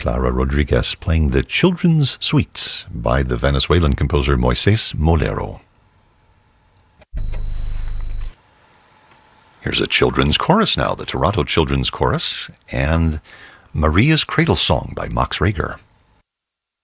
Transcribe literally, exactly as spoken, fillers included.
Clara Rodriguez playing the Children's Suites by the Venezuelan composer Moises Molero. Here's a children's chorus now, the Toronto Children's Chorus, and Maria's Cradle Song by Max Reger.